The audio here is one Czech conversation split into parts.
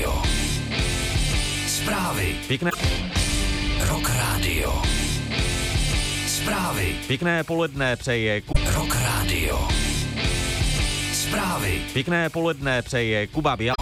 Radio. Zprávy. Pěkné. Rock Radio. Zprávy. Pěkné poledne přeje Rock Radio. Zprávy. Pěkné poledne přeje Kuba Bělák.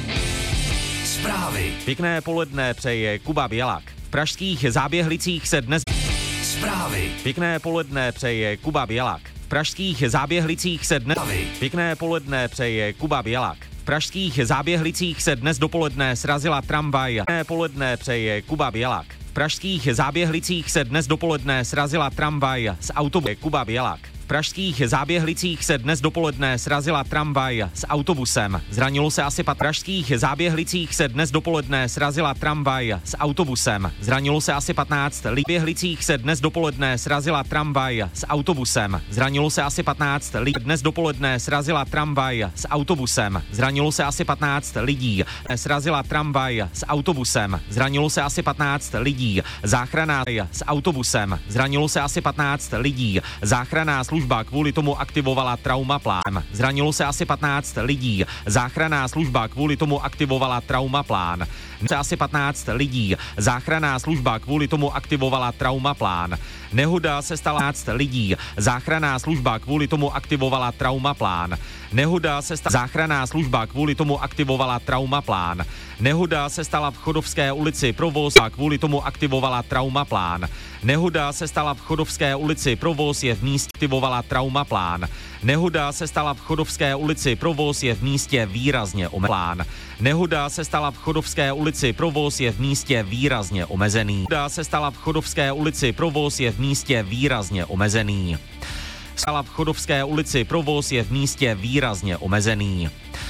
Zprávy. Pěkné poledne přeje Kuba Bělák. V pražských Záběhlicích se dnes Zprávy. Pěkné poledne přeje Kuba Bělák. V pražských Záběhlicích se dnes Pěkné poledne přeje Kuba Bělák. V pražských Záběhlicích se dnes dopoledne srazila tramvaj. Pěkné poledne přeje Kuba Bělák. V pražských Záběhlicích se dnes dopoledne srazila tramvaj s autobusem. Kuba Bělák. V pražských Záběhlicích se dnes dopoledne srazila tramvaj s autobusem. Zranilo se asi pražských Záběhlicích se dnes dopoledne srazila tramvaj s autobusem. Zranilo se asi 15 lidí. V Záběhlicích se dnes dopoledne srazila tramvaj s autobusem. Zranilo se asi 15 lidí. Dnes dopoledne srazila tramvaj s autobusem. Zranilo se asi 15 lidí. Srazila tramvaj s autobusem. Zranilo se asi 15 lidí. Záchranná s autobusem. Zranilo se asi 15 lidí. Záchranná služba kvůli tomu aktivovala traumaplán. Zranilo se asi 15 lidí. Záchranná služba kvůli tomu aktivovala traumaplán. Se asi 15 lidí. Záchranná služba kvůli tomu aktivovala traumaplán. Nehoda se stala 15 lidí. Záchranná služba kvůli tomu aktivovala traumaplán. Nehoda se stala záchranná služba kvůli tomu aktivovala traumaplán. Nehoda se stala v Chodovské ulici, provoz a kvůli tomu aktivovala traumaplán. Nehoda se stala v Chodovské ulici, provoz je v místě aktivovala traumaplán. Nehoda se stala v Chodovské ulici, provoz je v místě výrazně omezený. Nehoda se stala v Chodovské ulici, provoz je v místě výrazně omezený. Nehoda se stala v Chodovské ulici, provoz je v místě výrazně omezený. Stala v Chodovské ulici, provoz je v místě výrazně omezený.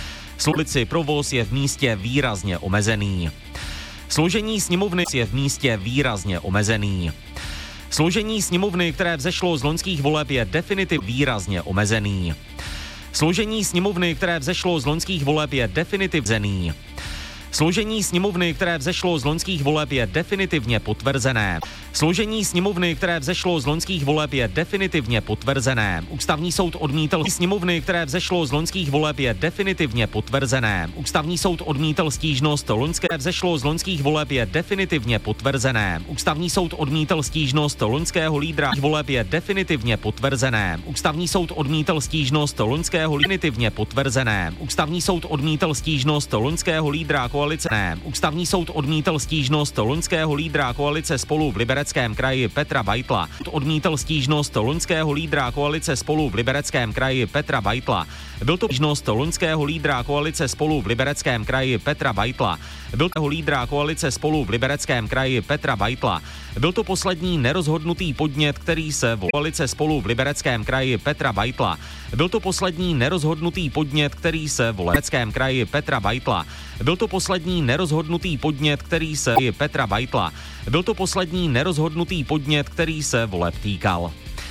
Ulici provoz je v místě výrazně omezený. Složení sněmovny je v místě výrazně omezený. Složení sněmovny, které vzešlo z loňských voleb, je definitivně výrazně omezený. Složení sněmovny, které vzešlo z loňských voleb, je definitivně. Složení sněmovny, které vzešlo z loňských voleb, je definitivně potvrzené. Složení sněmovny, které vzešlo z loňských voleb, je definitivně potvrzené. Ústavní soud odmítl sněmovny, které vzešlo z loňských voleb, je definitivně potvrzené. Ústavní soud odmítl stížnost loňské vzešlo z loňských voleb, je definitivně potvrzené. Ústavní soud odmítl stížnost loňského lídra voleb, je definitivně potvrzené. Ústavní soud odmítl stížnost loňského definitivně potvrzené. Ústavní soud odmítl stížnost loňského lídra koalice. Ústavní soud odmítl stížnost loňského lídra koalice Spolu v Libereckém kraji Petra Beitla. Odmítl stížnost loňského lídra koalice Spolu v Libereckém kraji Petra Beitla. Byl to stížnost loňského lídra koalice Spolu v Libereckém kraji Petra Beitla. Byl to lídra koalice Spolu v Libereckém kraji Petra Beitla. Byl to poslední nerozhodnutý podnět, který se v koalice Spolu v Libereckém kraji Petra Beitla. Byl to poslední nerozhodnutý podnět, který se v Libereckém kraji Petra Beitla. Byl to poslední nerozhodnutý podnět, který se Petra Beitla. Byl to poslední nerozhodnutý podnět, který se voleb týkal.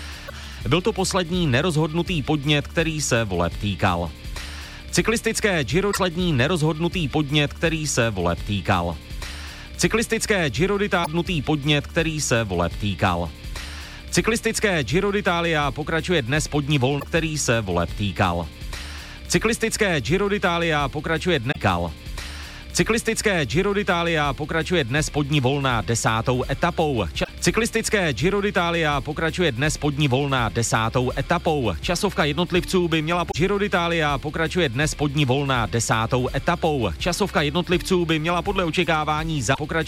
Byl to poslední nerozhodnutý podnět, který se voleb týkal. Cyklistické Giro poslední nerozhodnutý podnět, který se voleb týkal. Cyklistické Giro d'Italia podnět, který se voleb týkal. Cyklistické Giro d'Italia pokračuje dnes podní voln, který se voleb týkal. Cyklistické Giro d'Italia pokračuje dnes. Cyklistické Giro d'Italia pokračuje dnes podní volna 10. etapou. Cyklistické Giro d'Italia pokračuje dnes podní volna 10. etapou. Časovka jednotlivců by měla Giro d'Italia pokračuje dnes podní volna 10. etapou. Časovka jednotlivců by měla podle očekávání